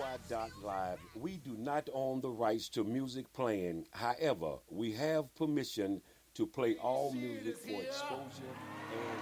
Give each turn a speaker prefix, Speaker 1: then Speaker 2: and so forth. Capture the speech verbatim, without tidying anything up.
Speaker 1: dot live. We do not own the rights to music playing. However, we have permission to play all music for exposure and